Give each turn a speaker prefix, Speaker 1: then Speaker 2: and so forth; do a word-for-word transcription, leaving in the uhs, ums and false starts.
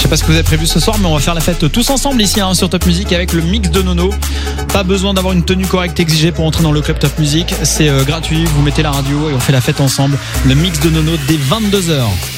Speaker 1: sais pas ce que vous avez prévu ce soir, mais on va faire la fête tous ensemble ici hein, sur Top Music avec le mix de Nono. Pas besoin d'avoir une tenue correcte exigée pour entrer dans le club Top Music. C'est euh, gratuit, vous mettez la radio et on fait la fête ensemble. Le mix de Nono dès vingt-deux heures.